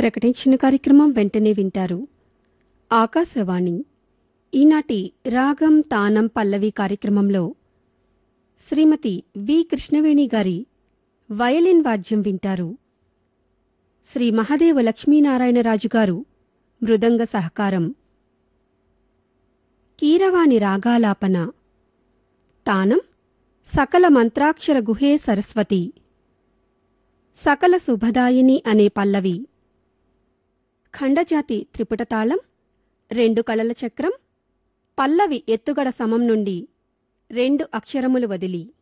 ప్రకటించిన కార్యక్రమం వెంటనే వింటారు. ఆకాశవాణి ఈనాటి రాగం తానం పల్లవి కార్యక్రమంలో శ్రీమతి వి కృష్ణవేణి గారి వయలిన్ వాద్యం వింటారు. శ్రీ మహదేవ లక్ష్మీనారాయణరాజు గారు మృదంగ సహకారం. కీరవాణి రాగాలాపన. తానం సకల మంత్రాక్షర గుహే సరస్వతి. సకల శుభదాయిని అనే పల్లవి. ఖండజాతి త్రిపుటతాళం, 2 కళల చక్రం, పల్లవి ఎత్తుగడ సమం నుండి 2 అక్షరములు వదిలి.